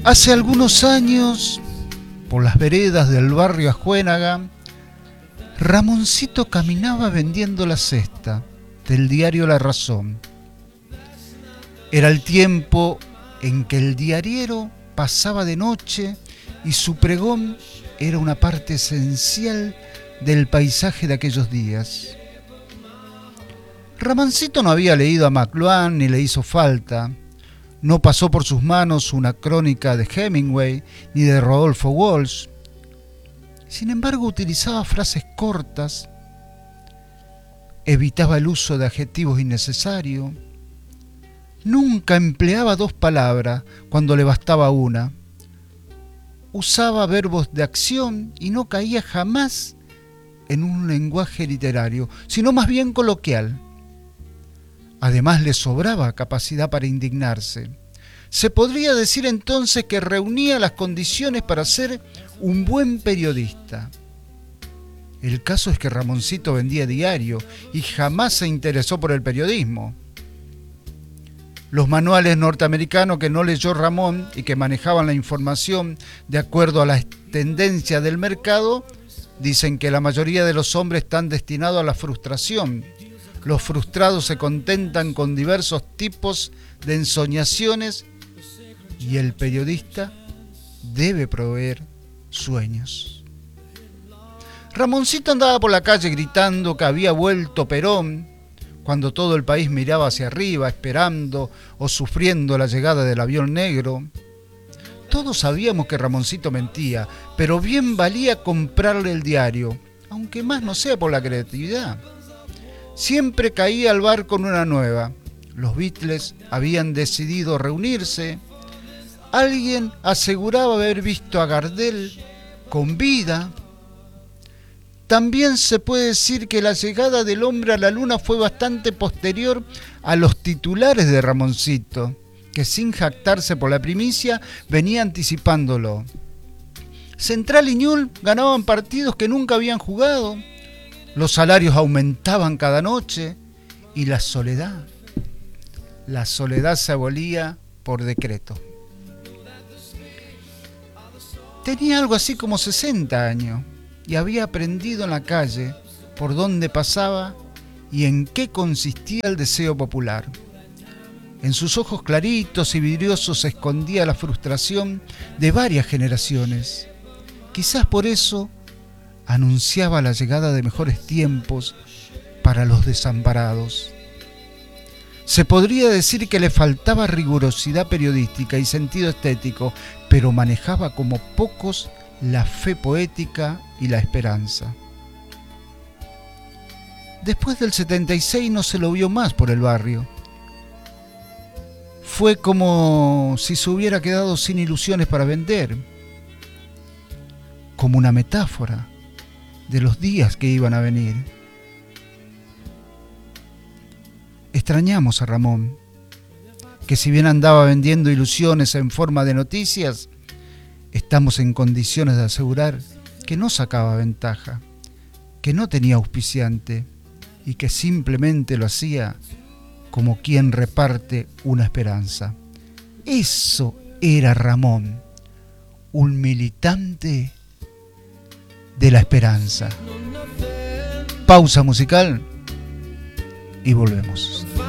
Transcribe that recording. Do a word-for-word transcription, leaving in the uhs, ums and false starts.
Hace algunos años, por las veredas del barrio Ajuénaga, Ramoncito caminaba vendiendo la cesta del diario La Razón. Era el tiempo en que el diariero pasaba de noche y su pregón era una parte esencial del paisaje de aquellos días. Ramoncito no había leído a McLuhan ni le hizo falta. No pasó por sus manos una crónica de Hemingway ni de Rodolfo Walsh. Sin embargo, utilizaba frases cortas, evitaba el uso de adjetivos innecesarios, nunca empleaba dos palabras cuando le bastaba una, usaba verbos de acción y no caía jamás en un lenguaje literario, sino más bien coloquial. Además, le sobraba capacidad para indignarse. Se podría decir entonces que reunía las condiciones para ser un buen periodista. El caso es que Ramoncito vendía diario y jamás se interesó por el periodismo. Los manuales norteamericanos que no leyó Ramón y que manejaban la información de acuerdo a las tendencias del mercado dicen que la mayoría de los hombres están destinados a la frustración. Los frustrados se contentan con diversos tipos de ensoñaciones y el periodista debe proveer sueños. Ramoncito andaba por la calle gritando que había vuelto Perón cuando todo el país miraba hacia arriba esperando o sufriendo la llegada del avión negro. Todos sabíamos que Ramoncito mentía, pero bien valía comprarle el diario, aunque más no sea por la creatividad. Siempre caía al bar con una nueva. Los Beatles habían decidido reunirse. Alguien aseguraba haber visto a Gardel con vida. También se puede decir que la llegada del hombre a la luna fue bastante posterior a los titulares de Ramoncito, que sin jactarse por la primicia venía anticipándolo. Central y Newell's ganaban partidos que nunca habían jugado. Los salarios aumentaban cada noche y la soledad, la soledad se abolía por decreto. Tenía algo así como sesenta años y había aprendido en la calle por dónde pasaba y en qué consistía el deseo popular. En sus ojos claritos y vidriosos se escondía la frustración de varias generaciones. Quizás por eso anunciaba la llegada de mejores tiempos para los desamparados. Se podría decir que le faltaba rigurosidad periodística y sentido estético, pero manejaba como pocos la fe poética y la esperanza. Después del setenta y seis no se lo vio más por el barrio. Fue como si se hubiera quedado sin ilusiones para vender, como una metáfora de los días que iban a venir. Extrañamos a Ramón, que si bien andaba vendiendo ilusiones en forma de noticias, estamos en condiciones de asegurar que no sacaba ventaja, que no tenía auspiciante y que simplemente lo hacía como quien reparte una esperanza. Eso era Ramón, un militante de la esperanza. Pausa musical y volvemos.